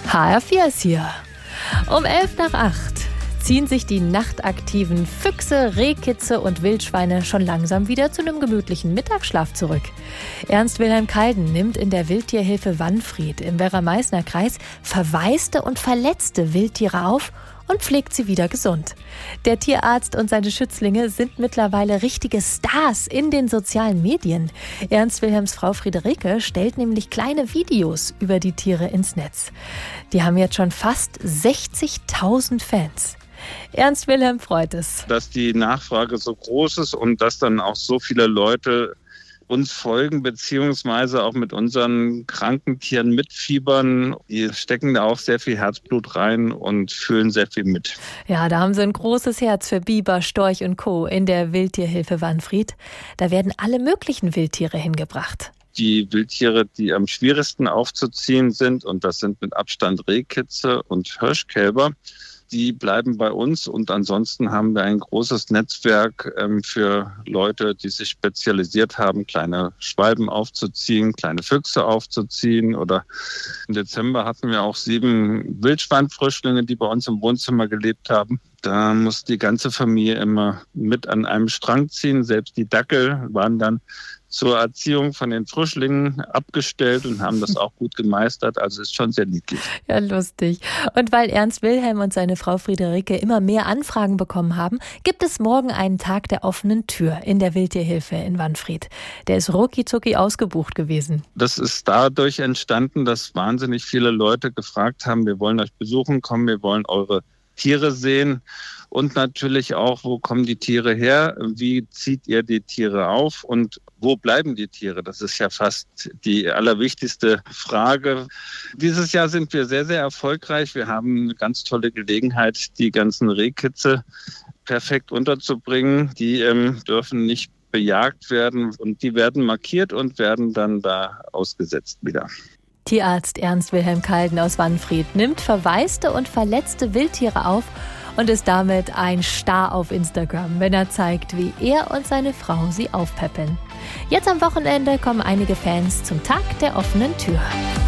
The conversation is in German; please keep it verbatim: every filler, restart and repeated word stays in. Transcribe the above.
H R vier ist hier. Um elf nach acht ziehen sich die nachtaktiven Füchse, Rehkitze und Wildschweine schon langsam wieder zu einem gemütlichen Mittagsschlaf zurück. Ernst Wilhelm Kalden nimmt in der Wildtierhilfe Wanfried im Werra-Meißner Kreis verwaiste und verletzte Wildtiere auf und pflegt sie wieder gesund. Der Tierarzt und seine Schützlinge sind mittlerweile richtige Stars in den sozialen Medien. Ernst Wilhelms Frau Friederike stellt nämlich kleine Videos über die Tiere ins Netz. Die haben jetzt schon fast sechzigtausend Fans. Ernst Wilhelm freut es, dass die Nachfrage so groß ist und dass dann auch so viele Leute uns folgen, beziehungsweise auch mit unseren kranken Tieren mitfiebern. Die stecken da auch sehr viel Herzblut rein und fühlen sehr viel mit. Ja, da haben sie ein großes Herz für Biber, Storch und Co. in der Wildtierhilfe Wanfried. Da werden alle möglichen Wildtiere hingebracht. Die Wildtiere, die am schwierigsten aufzuziehen sind, und das sind mit Abstand Rehkitze und Hirschkälber, die bleiben bei uns, und ansonsten haben wir ein großes Netzwerk ähm, für Leute, die sich spezialisiert haben, kleine Schwalben aufzuziehen, kleine Füchse aufzuziehen. Oder im Dezember hatten wir auch sieben Wildschweinfrischlinge, die bei uns im Wohnzimmer gelebt haben. Da muss die ganze Familie immer mit an einem Strang ziehen. Selbst die Dackel waren dann zur Erziehung von den Frischlingen abgestellt und haben das auch gut gemeistert. Also ist schon sehr niedlich. Ja, lustig. Und weil Ernst Wilhelm und seine Frau Friederike immer mehr Anfragen bekommen haben, gibt es morgen einen Tag der offenen Tür in der Wildtierhilfe in Wanfried. Der ist rucki-zucki ausgebucht gewesen. Das ist dadurch entstanden, dass wahnsinnig viele Leute gefragt haben, wir wollen euch besuchen kommen, wir wollen eure Tiere sehen. Und natürlich auch, wo kommen die Tiere her? Wie zieht ihr die Tiere auf? Und wo bleiben die Tiere? Das ist ja fast die allerwichtigste Frage. Dieses Jahr sind wir sehr, sehr erfolgreich. Wir haben eine ganz tolle Gelegenheit, die ganzen Rehkitze perfekt unterzubringen. Die ähm, dürfen nicht bejagt werden und die werden markiert und werden dann da ausgesetzt wieder. Tierarzt Ernst Wilhelm Kalden aus Wanfried nimmt verwaiste und verletzte Wildtiere auf und ist damit ein Star auf Instagram, wenn er zeigt, wie er und seine Frau sie aufpäppeln. Jetzt am Wochenende kommen einige Fans zum Tag der offenen Tür.